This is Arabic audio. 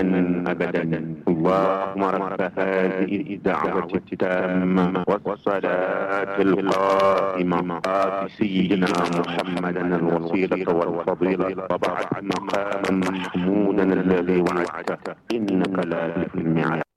دائما أبدا. اللهم رب هذه الدعوة التامة والصلاة القائمة آت سيدنا محمدا الوسيلة والفضيلة وبعث مقاما محمودا الذي وعدته إنك لا تخلف الميعاد.